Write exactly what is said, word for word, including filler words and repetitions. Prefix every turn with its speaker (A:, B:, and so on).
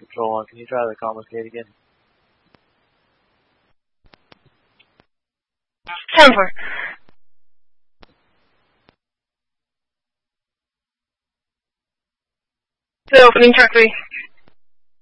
A: Control one, can you try the commerce gate again?
B: ten four. The opening track three.